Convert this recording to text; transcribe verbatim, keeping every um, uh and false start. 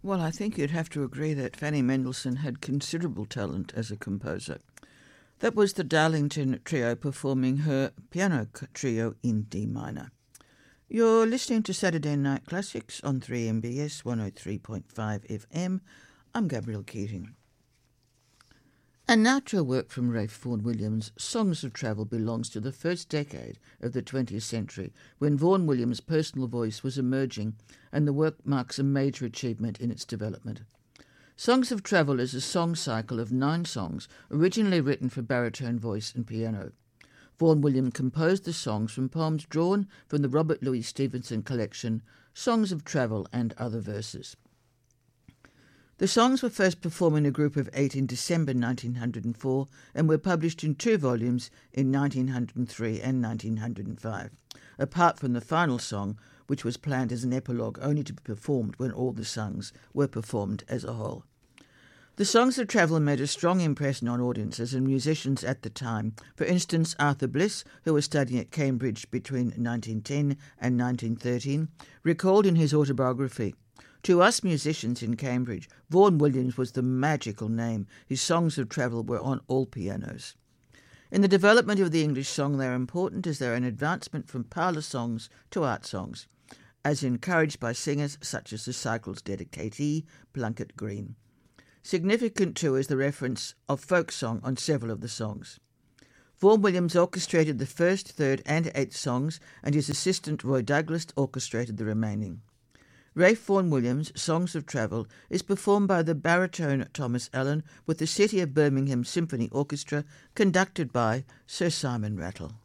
Well, I think you'd have to agree that Fanny Mendelssohn had considerable talent as a composer. That was the Darlington Trio performing her piano trio in D minor. You're listening to Saturday Night Classics on three M B S one oh three point five F M. I'm Gabrielle Keating. And now to a work from Ralph Vaughan Williams. Songs of Travel belongs to the first decade of the twentieth century, when Vaughan Williams' personal voice was emerging, and the work marks a major achievement in its development. Songs of Travel is a song cycle of nine songs, originally written for baritone voice and piano. Vaughan Williams composed the songs from poems drawn from the Robert Louis Stevenson collection, Songs of Travel and Other Verses. The songs were first performed in a group of eight in December nineteen oh four and were published in two volumes in nineteen oh three and nineteen oh five, apart from the final song, which was planned as an epilogue only to be performed when all the songs were performed as a whole. The Songs of Travel made a strong impression on audiences and musicians at the time. For instance, Arthur Bliss, who was studying at Cambridge between nineteen ten and nineteen thirteen, recalled in his autobiography, "To us musicians in Cambridge, Vaughan Williams was the magical name. His Songs of Travel were on all pianos." In the development of the English song, they are important as they are an advancement from parlour songs to art songs, as encouraged by singers such as the Cycles' dedicatee, Plunket Green. Significant, too, is the reference of folk song on several of the songs. Vaughan Williams orchestrated the first, third and eighth songs, and his assistant Roy Douglas orchestrated the remaining. Ralph Vaughan Williams' Songs of Travel is performed by the baritone Thomas Allen with the City of Birmingham Symphony Orchestra, conducted by Sir Simon Rattle.